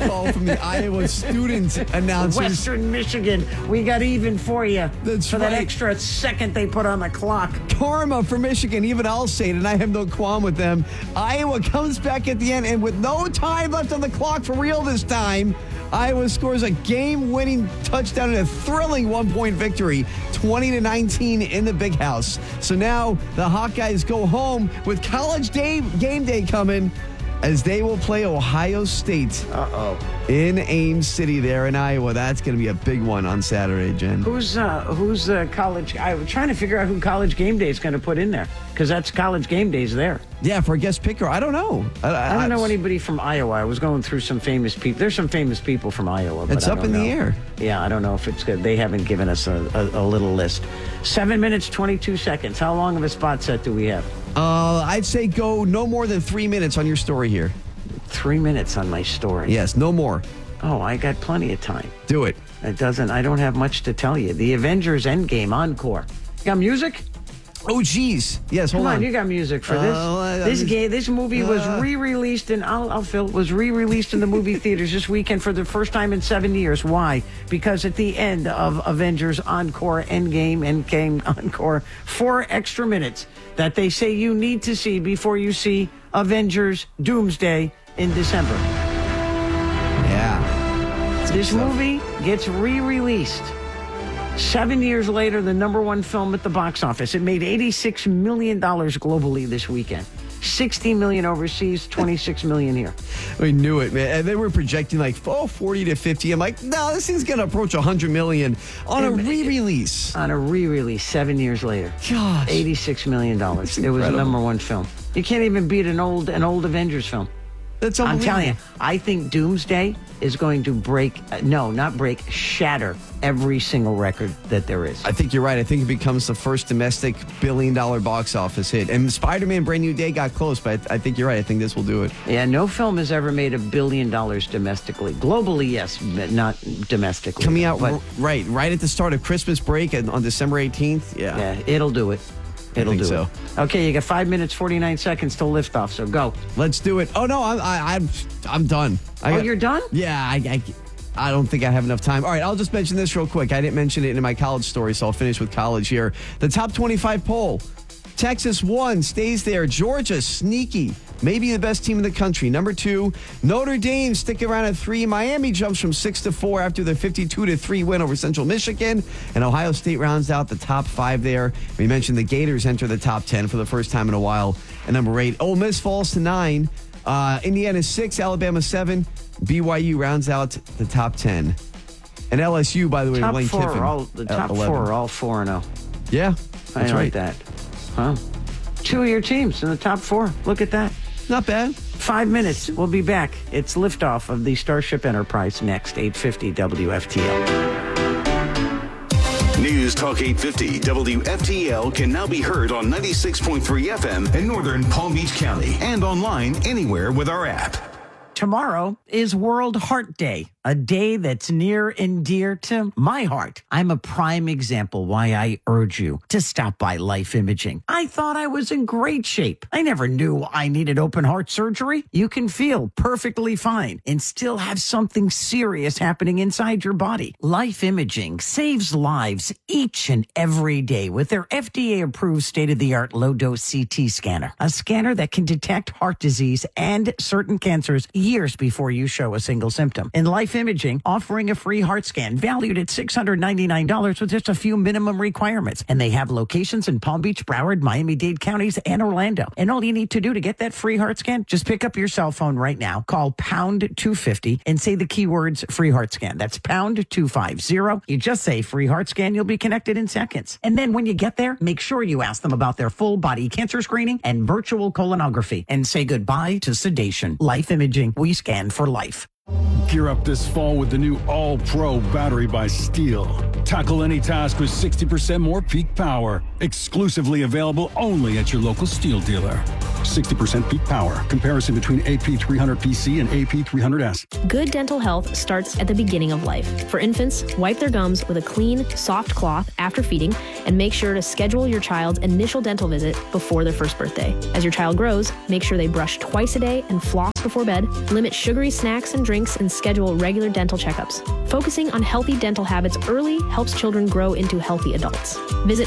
call from the Iowa student announcers. Western Michigan, we got even for you. That's for that right. extra second they put on the clock. Karma for Michigan, even I'll say it, and I have no qualm with them. Iowa comes back at the end, and with no time left on the clock for real this time, Iowa scores a game-winning touchdown in a thrilling one-point victory, 20-19 in the Big House. So now the Hawkeyes go home with College game day coming, as they will play Ohio State in Ames City there in Iowa. That's going to be a big one on Saturday, Jen. Who's college? I was trying to figure out who College Game Day is going to put in there, because that's College Game Days there. Yeah, for a guest picker. I don't know. I don't know anybody from Iowa. I was going through some famous people. There's some famous people from Iowa. But It's I up don't in know. the air. Yeah, I don't know if it's good. They haven't given us a little list. 7 minutes, 22 seconds. How long of a spot set do we have? I'd say go no more than 3 minutes on your story here. 3 minutes on my story. Yes, no more. Oh, I got plenty of time. Do it. I don't have much to tell you. The Avengers Endgame Encore. You got music? Oh, geez. Yes, hold Come on, on. you got music for this. This movie was re-released in was re-released in the movie theaters this weekend for the first time in 7 years. Why? Because at the end of Avengers Encore Endgame Encore, 4 extra minutes that they say you need to see before you see Avengers Doomsday in December. Yeah. This movie gets re-released. 7 years later, the number one film at the box office. It made $86 million globally this weekend. $60 million overseas, $26 million here. We knew it, man. And they were projecting like 40 to 50. I'm like, no, this thing's going to approach 100 million on a re-release. On a re-release 7 years later. Gosh. $86 million. It was the number one film. You can't even beat an old Avengers film. That's I'm unbelievable. telling you, I think Doomsday is going to shatter every single record that there is. I think you're right. I think it becomes the first domestic billion-dollar box office hit. And Spider-Man Brand New Day got close, but I think you're right. I think this will do it. Yeah, no film has ever made $1 billion domestically. Globally, yes, but not domestically. Coming out But, right at the start of Christmas break on December 18th. yeah, it'll do it. It'll think do so. it. Okay, you got 5 minutes, 49 seconds till liftoff, so go. Let's do it. Oh, no, I'm done. You're done? Yeah, I don't think I have enough time. All right, I'll just mention this real quick. I didn't mention it in my college story, so I'll finish with college here. The top 25 poll. Texas 1 stays there. Georgia, sneaky. Maybe the best team in the country. Number 2, Notre Dame stick around at 3. Miami jumps from 6-4 after their 52-3 win over Central Michigan. And Ohio State rounds out the top 5 there. We mentioned the Gators enter the top 10 for the first time in a while. And number 8, Ole Miss falls to 9. Indiana 6, Alabama 7. BYU rounds out the top 10. And LSU, by the way, Top Lane four, Kiffin. the top 11. 4 are all 4-0. Yeah, I that's like right. that. Huh? 2 of your teams in the top 4. Look at that. Not bad. 5 minutes. We'll be back. It's liftoff of the Starship Enterprise next, 850 WFTL. News Talk 850 WFTL can now be heard on 96.3 FM in northern Palm Beach County and online anywhere with our app. Tomorrow is World Heart Day, a day that's near and dear to my heart. I'm a prime example why I urge you to stop by Life Imaging. I thought I was in great shape. I never knew I needed open heart surgery. You can feel perfectly fine and still have something serious happening inside your body. Life Imaging saves lives each and every day with their FDA-approved state-of-the-art low-dose CT scanner, a scanner that can detect heart disease and certain cancers years before you show a single symptom. And Life Imaging offering a free heart scan valued at $699 with just a few minimum requirements. And they have locations in Palm Beach, Broward, Miami-Dade counties, and Orlando. And all you need to do to get that free heart scan, just pick up your cell phone right now, call pound 250 and say the keywords free heart scan. That's pound 250. You just say free heart scan, you'll be connected in seconds. And then when you get there, make sure you ask them about their full body cancer screening and virtual colonography and say goodbye to sedation. Life Imaging, we scan for life. Gear up this fall with the new All-Pro battery by Steel. Tackle any task with 60% more peak power. Exclusively available only at your local Steel dealer. 60% peak power. Comparison between AP300PC and AP300S. Good dental health starts at the beginning of life. For infants, wipe their gums with a clean, soft cloth after feeding, and make sure to schedule your child's initial dental visit before their first birthday. As your child grows, make sure they brush twice a day and floss before bed, limit sugary snacks and drinks, and schedule regular dental checkups. Focusing on healthy dental habits early helps children grow into healthy adults. Visit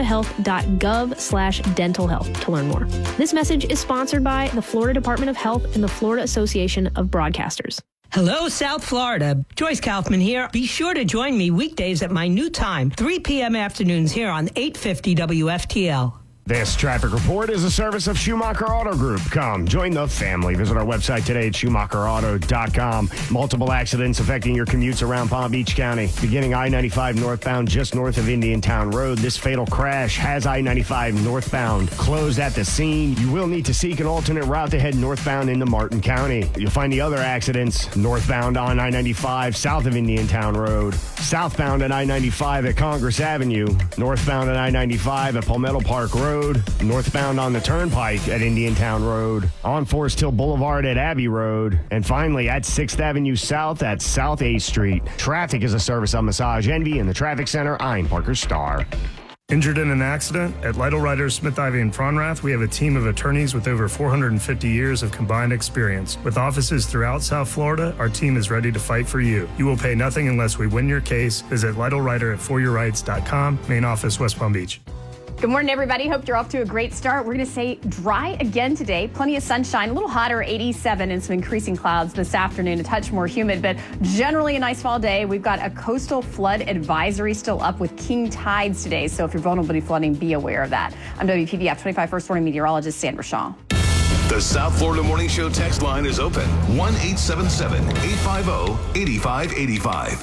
floridahealth.gov/dental health to learn more. This message is sponsored by the Florida Department of Health and the Florida Association of Broadcasters. Hello, South Florida. Joyce Kaufman here. Be sure to join me weekdays at my new time, 3 p.m. afternoons here on 850 WFTL. This traffic report is a service of Schumacher Auto Group. Come, join the family. Visit our website today at SchumacherAuto.com. Multiple accidents affecting your commutes around Palm Beach County. Beginning I-95 northbound just north of Indiantown Road. This fatal crash has I-95 northbound closed at the scene. You will need to seek an alternate route to head northbound into Martin County. You'll find the other accidents northbound on I-95 south of Indiantown Road. Southbound at I-95 at Congress Avenue. Northbound at I-95 at Palmetto Park Road. Northbound on the Turnpike at Indiantown Road, on Forest Hill Boulevard at Abbey Road, and finally at 6th Avenue South at South 8th Street. Traffic is a service of Massage Envy and the Traffic Center. I'm Parker Starr. Injured in an accident? At Lytle Writers, Smith, Ivy, and Fronrath, we have a team of attorneys with over 450 years of combined experience. With offices throughout South Florida, our team is ready to fight for you. You will pay nothing unless we win your case. Visit LytleWriter@foryourrights.com, main office, West Palm Beach. Good morning, everybody. Hope you're off to a great start. We're going to say dry again today. Plenty of sunshine, a little hotter, 87, and some increasing clouds this afternoon, a touch more humid, but generally a nice fall day. We've got a coastal flood advisory still up with king tides today, so if you're vulnerable to flooding, be aware of that. I'm WPBF 25 First Warning Meteorologist Sandra Shaw. The South Florida Morning Show text line is open. 1-877-850-8585.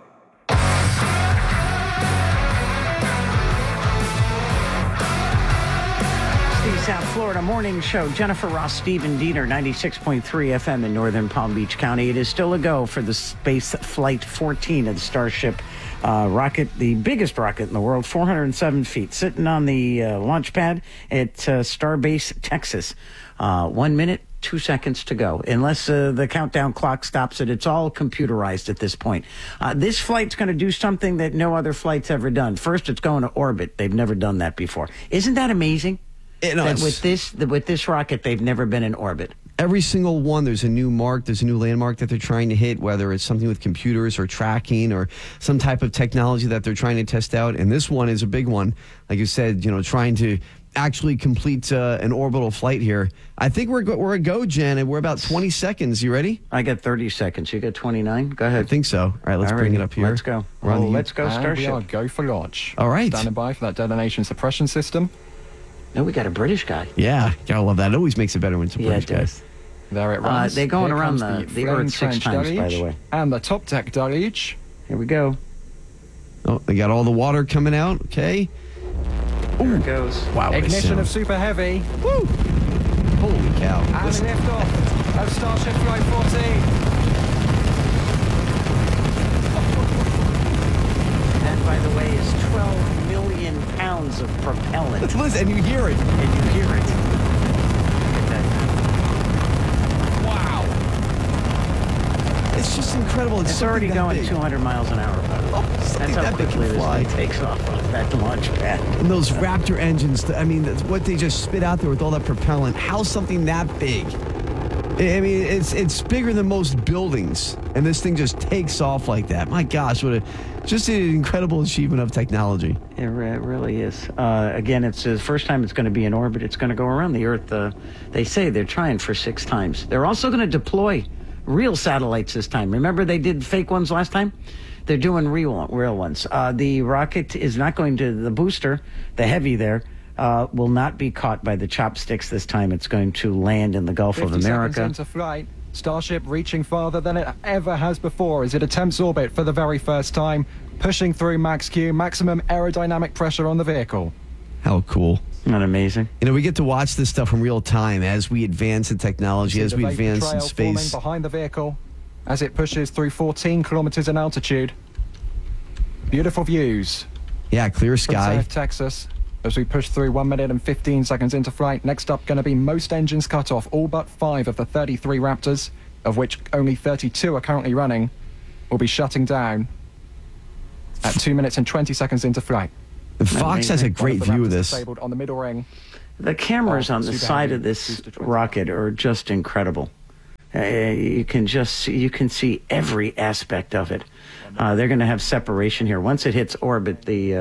South Florida Morning Show. Jennifer Ross, Stephen Diener, 96.3 FM in northern Palm Beach County. It is still a go for the Space Flight 14 of the Starship rocket, the biggest rocket in the world, 407 feet, sitting on the launch pad at Starbase, Texas. 1 minute, 2 seconds to go. Unless the countdown clock stops it, it's all computerized at this point. This flight's going to do something that no other flight's ever done. First, it's going to orbit. They've never done that before. Isn't that amazing? That with this rocket, they've never been in orbit. Every single one, there's a new mark, there's a new landmark that they're trying to hit, whether it's something with computers or tracking or some type of technology that they're trying to test out. And this one is a big one. Like you said, trying to actually complete an orbital flight here. I think we're a go, Jen, and we're about 20 seconds. You ready? I got 30 seconds. You got 29? Go ahead. I think so. All right, let's bring it up here. Let's go. Let's go, Starship. We are go for launch. All right. Standing by for that detonation suppression system. No, we got a British guy. Yeah, gotta love that. It always makes it better when it's a British guy. There it runs. They're going around the Earth 6 times, by the way. And the top deck deluge. Here we go. Oh, they got all the water coming out. Okay. There it goes. Wow. Ignition of Super Heavy. Woo! Holy cow. And liftoff of Starship Flight 14. That, by the way, is 12 million pounds of propellant. Listen, and you hear it. Wow. It's just incredible. It's already going 200 miles an hour. That's how quickly this thing takes off that launch pad. And those Raptor engines, what they just spit out there with all that propellant. How's something that big? I mean, it's bigger than most buildings, and this thing just takes off like that. My gosh, just an incredible achievement of technology. It really is. Again, it's the first time it's going to be in orbit. It's going to go around the Earth. They say they're trying for 6 times. They're also going to deploy real satellites this time. Remember they did fake ones last time? They're doing real ones. The rocket is not going to, the booster, the Heavy there, will not be caught by the chopsticks this time. It's going to land in the Gulf of America. 50 seconds into flight. Starship reaching farther than it ever has before as it attempts orbit for the very first time, pushing through max Q, maximum aerodynamic pressure on the vehicle. How cool. Isn't that amazing? We get to watch this stuff in real time as we advance in technology, as we advance in space. Behind the vehicle as it pushes through 14 kilometers in altitude. Beautiful views. Yeah, clear From sky. South Texas. as we push through 1 minute and 15 seconds into flight. Next up, going to be most engines cut off. All but 5 of the 33 Raptors, of which only 32 are currently running, will be shutting down at 2 minutes and 20 seconds into flight. Fox has a great view of this. Disabled on the middle ring. The cameras on the side of this rocket are just incredible. You can see every aspect of it. They're going to have separation here. Once it hits orbit,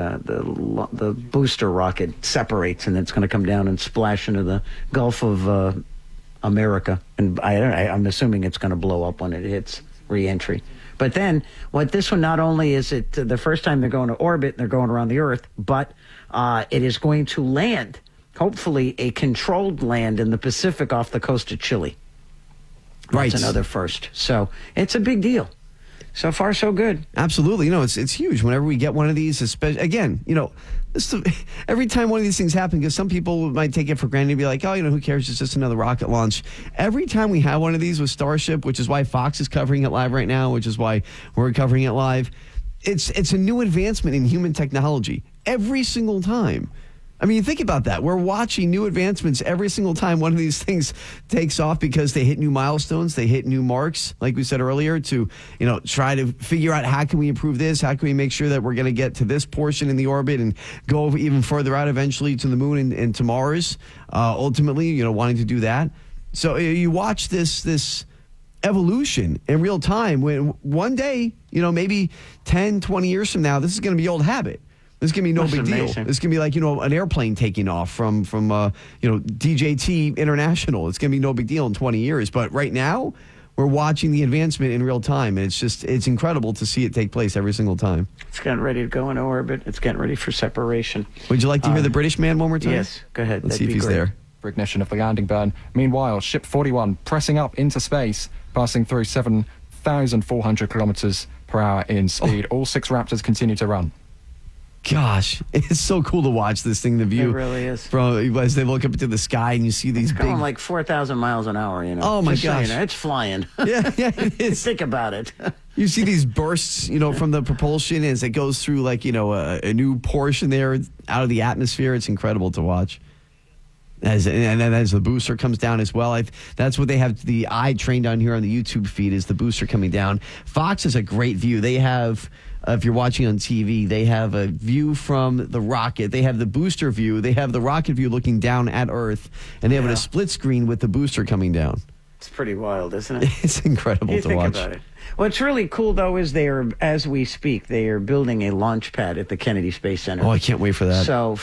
the booster rocket separates, and it's going to come down and splash into the Gulf of America. And I'm assuming it's going to blow up when it hits re-entry. But then, what this one, not only is it the first time they're going to orbit, they're going around the Earth, but it is going to land, hopefully a controlled land in the Pacific off the coast of Chile. Right. That's another first. So it's a big deal. So far, so good. Absolutely. It's huge whenever we get one of these, especially, again, every time one of these things happen, because some people might take it for granted and be like, oh, who cares? It's just another rocket launch. Every time we have one of these with Starship, which is why Fox is covering it live right now, which is why we're covering it live, it's a new advancement in human technology every single time. I mean, you think about that. We're watching new advancements every single time one of these things takes off because they hit new milestones, they hit new marks, like we said earlier, to, try to figure out how can we improve this, how can we make sure that we're going to get to this portion in the orbit and go even further out eventually to the moon and to Mars, ultimately, wanting to do that. So you watch this evolution in real time when one day, maybe 10, 20 years from now, this is going to be old habit. This is going to be no big deal. This is going to be like, an airplane taking off from DJT International. It's going to be no big deal in 20 years. But right now, we're watching the advancement in real time. And it's incredible to see it take place every single time. It's getting ready to go into orbit. It's getting ready for separation. Would you like to hear the British man one more time? Yes, go ahead. Let's see if he's there. For ignition of the landing burn. Meanwhile, Ship 41 pressing up into space, passing through 7,400 kilometers per hour in speed. All 6 Raptors continue to run. Gosh, it's so cool to watch this thing, the view. It really is. As they look up into the sky and you see these it's going like 4,000 miles an hour, Oh, my gosh. It's flying. Yeah, it is. Think about it. You see these bursts, from the propulsion as it goes through, a new portion there out of the atmosphere. It's incredible to watch. And then as the booster comes down as well, that's what they have the eye trained on here on the YouTube feed is the booster coming down. Fox has a great view. They have, if you're watching on TV, they have a view from the rocket. They have the booster view. They have the rocket view looking down at Earth. And they have a split screen with the booster coming down. It's pretty wild, isn't it? It's incredible to watch. About it. What's really cool, though, is as we speak, they are building a launch pad at the Kennedy Space Center. Oh, I can't wait for that. So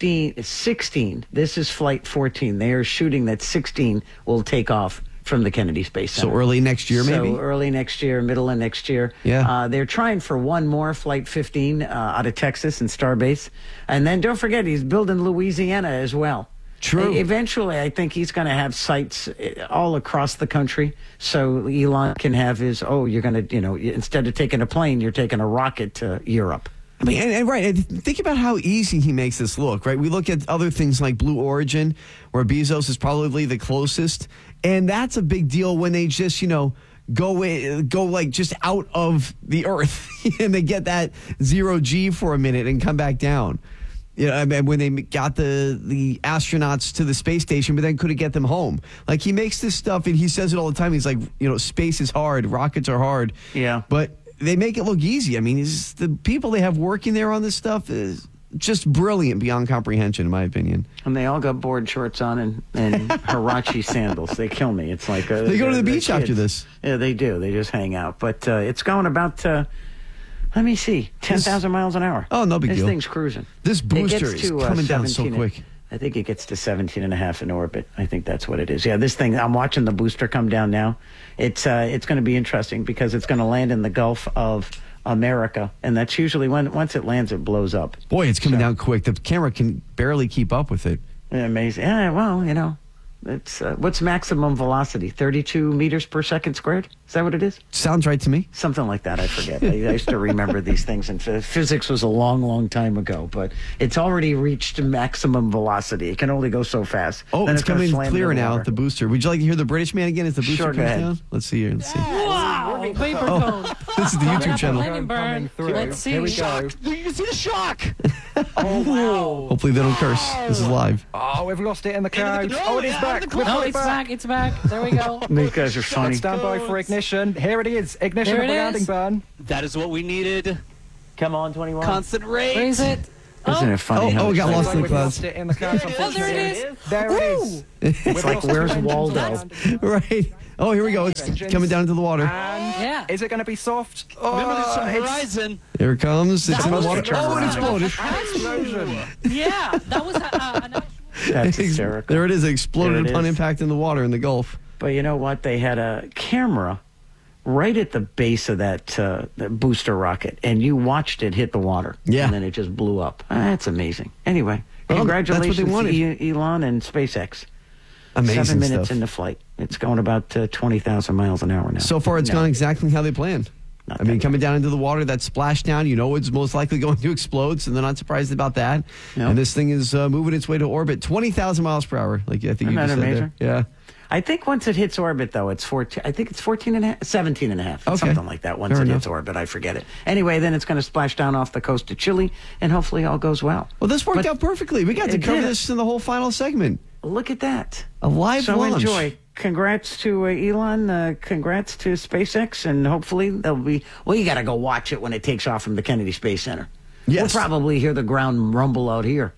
16, this is Flight 14. They are shooting that 16 will take off from the Kennedy Space Center. So early next year, maybe? So early next year, middle of next year. Yeah. They're trying for one more Flight 15 out of Texas and Starbase. And then don't forget, he's building Louisiana as well. True. Eventually, I think he's going to have sites all across the country. So Elon can have you're going to, instead of taking a plane, you're taking a rocket to Europe. I mean, and right, and think about how easy he makes this look, right? We look at other things like Blue Origin, where Bezos is probably the closest, and that's a big deal when they just, go like just out of the Earth, and they get that 0G for a minute and come back down. When they got the astronauts to the space station, but then couldn't get them home. Like, he makes this stuff, and he says it all the time. He's like, space is hard, rockets are hard. Yeah. But they make it look easy. I mean, the people they have working there on this stuff is just brilliant beyond comprehension, in my opinion. And they all got board shorts on and Huarache sandals. They kill me. It's like they go to the beach after this. Yeah, they do. They just hang out. But it's going about... let me see, 10,000 miles an hour. Oh, no big deal. This thing's cruising. This booster is coming down so quick. I think it gets to 17 and a half in orbit. I think that's what it is. Yeah, this thing, I'm watching the booster come down now. It's going to be interesting because it's going to land in the Gulf of America, and that's usually once it lands, it blows up. Boy, it's coming down quick. The camera can barely keep up with it. Yeah, amazing. Yeah, well, it's what's maximum velocity? 32 meters per second squared? Is that what it is? Sounds right to me. Something like that. I forget. I used to remember these things, and physics was a long, long time ago. But it's already reached maximum velocity. It can only go so fast. Oh, then it's coming clear now. Water. The booster. Would you like to hear the British man again as the booster comes down? Let's see here. Let's see. Wow! Vapor cone. This is the YouTube channel. Burn. Let's see. Here we go. You can see the shock. Oh, wow. Hopefully they don't curse. This is live. Oh, we've lost it in the clouds. Oh, it is back. It's back. There we go. These guys are funny. Stand by for ignition. Here it is. Ignition of the landing burn. That is what we needed. Come on, 21. Constant rate. Where is it? Isn't it funny? Oh, how we got lost in the We've clouds. lost it in the clouds. There it is. There it is. It's like, where's Waldo? Right. Oh, here we go. It's coming down into the water. And is it going to be soft? Remember this it's- horizon. Here it comes. It's in the water. Oh, it exploded. Explosion. Yeah, that was an actual. That's hysterical. There it is. It exploded There it upon is. impact in the water in the Gulf. But you know what? They had a camera right at the base of that booster rocket, and you watched it hit the water. Yeah. And then it just blew up. That's amazing. Anyway, Well, congratulations that's what they to Elon and SpaceX. Amazing 7 minutes stuff. into flight. It's going about 20,000 miles an hour now. So far, it's No. gone exactly how they planned. Not I mean, that coming down into the water, that splashdown, you know it's most likely going to explode, so they're not surprised about that. Nope. And this thing is moving its way to orbit, 20,000 miles per hour, like I think Isn't you that just said amazing? there. Yeah. I think once it hits orbit, though, it's 14. I think it's 14 and a half, 17 and a half, Okay. something like that. Once Fair it enough. hits orbit, I forget it. Anyway, then it's going to splash down off the coast of Chile, and hopefully all goes well. Well, this worked But out perfectly. We got to it cover did. this in the whole final segment. Look at that. A live So launch. enjoy. Congrats to Elon. Congrats to SpaceX, and hopefully they'll be. Well, you got to go watch it when it takes off from the Kennedy Space Center. Yes. We'll probably hear the ground rumble out here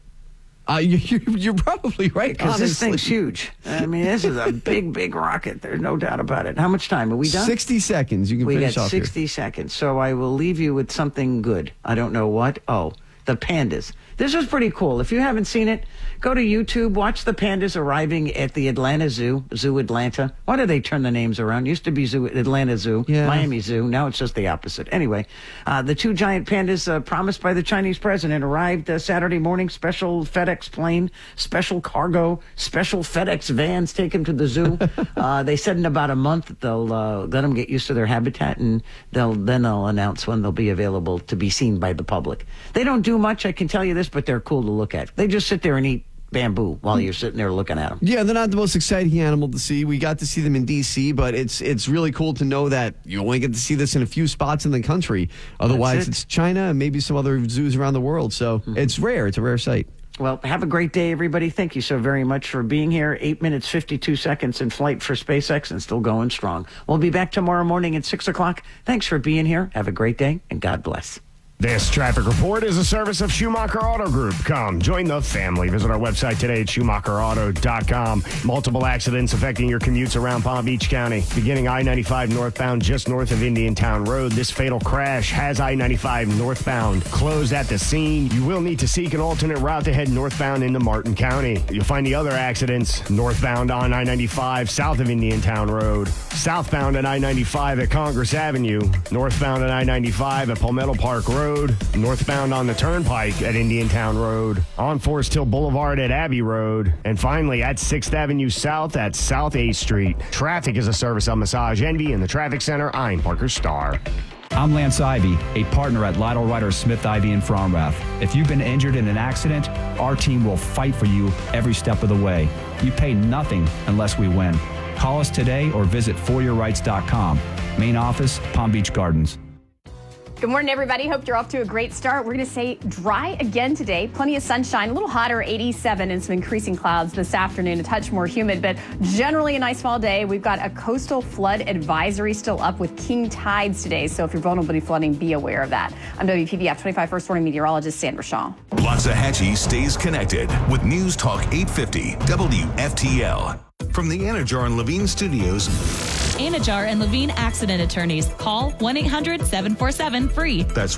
You're probably right, because this honestly. thing's huge. I mean, this is a big rocket. There's no doubt about it. How much time are we done? 60 seconds. You can We finish got off 60 seconds, so I will leave you with something good. I don't know what. Oh, the pandas. This was pretty cool. If you haven't seen it, go to YouTube, watch the pandas arriving at the Atlanta Zoo, Zoo Atlanta. Why do they turn the names around? Used to be Zoo Atlanta Zoo, Yeah. Miami Zoo. Now it's just the opposite. Anyway, the two giant pandas promised by the Chinese president arrived Saturday morning. Special FedEx plane, special cargo, special FedEx vans take them to the zoo. They said in about a month they'll let them get used to their habitat, and they'll announce when they'll be available to be seen by the public. They don't do much, I can tell you this, but they're cool to look at. They just sit there and eat bamboo while you're sitting there looking at them. Yeah, they're not the most exciting animal to see. We got to see them in D.C., but it's really cool to know that you only get to see this in a few spots in the country. Otherwise, That's it. it's China and maybe some other zoos around the world. So it's rare. It's a rare sight. Well, have a great day, everybody. Thank you so very much for being here. 8 minutes, 52 seconds in flight for SpaceX and still going strong. We'll be back tomorrow morning at 6 o'clock. Thanks for being here. Have a great day, and God bless. This traffic report is a service of Schumacher Auto Group. Come, join the family. Visit our website today at SchumacherAuto.com. Multiple accidents affecting your commutes around Palm Beach County. Beginning I-95 northbound just north of Indiantown Road. This fatal crash has I-95 northbound closed at the scene. You will need to seek an alternate route to head northbound into Martin County. You'll find the other accidents northbound on I-95 south of Indiantown Road. Southbound at I-95 at Congress Avenue. Northbound at I-95 at Palmetto Park Road. Northbound on the Turnpike at Indiantown Road, on Forest Hill Boulevard at Abbey Road, and finally at 6th Avenue South at South 8th Street. Traffic is a service of Massage Envy in the Traffic Center. I'm Parker Starr. I'm Lance Ivy, a partner at Lytle Ryder Smith Ivy in Fromrath. If you've been injured in an accident, our team will fight for you every step of the way. You pay nothing unless we win. Call us today or visit foryourrights.com. Main office, Palm Beach Gardens. Good morning, everybody. Hope you're off to a great start. We're going to say dry again today. Plenty of sunshine, a little hotter, 87, and some increasing clouds this afternoon, a touch more humid, but generally a nice fall day. We've got a coastal flood advisory still up with king tides today, so if you're vulnerable to flooding, be aware of that. I'm WPBF 25 First Warning Meteorologist Sandra Shaw. Waxahachie stays connected with News Talk 850 WFTL. From the Anajar and Levine Studios. Anajar and Levine Accident Attorneys. Call 1-800-747-FREE. That's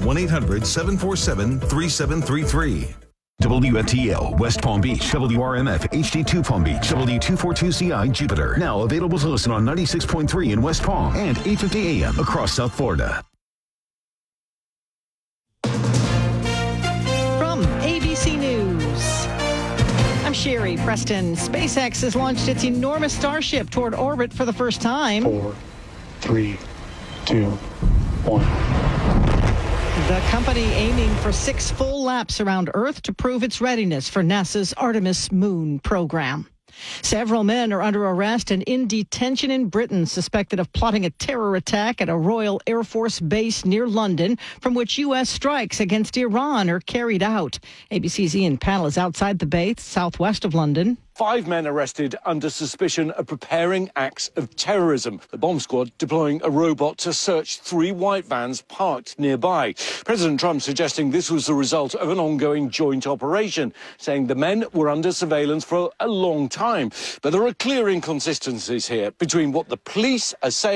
1-800-747-3733. WFTL, West Palm Beach, WRMF, HD2 Palm Beach, W242CI Jupiter. Now available to listen on 96.3 in West Palm and 850 AM across South Florida. From ABC News, I'm Sherry Preston. SpaceX has launched its enormous Starship toward orbit for the first time. 4, 3, 2, 1. The company aiming for 6 full laps around Earth to prove its readiness for NASA's Artemis moon program. Several men are under arrest and in detention in Britain, suspected of plotting a terror attack at a Royal Air Force base near London, from which U.S. strikes against Iran are carried out. ABC's Ian Pannell is outside the base, southwest of London. 5 men arrested under suspicion of preparing acts of terrorism. The bomb squad deploying a robot to search 3 white vans parked nearby. President Trump suggesting this was the result of an ongoing joint operation, saying the men were under surveillance for a long time. But there are clear inconsistencies here between what the police are saying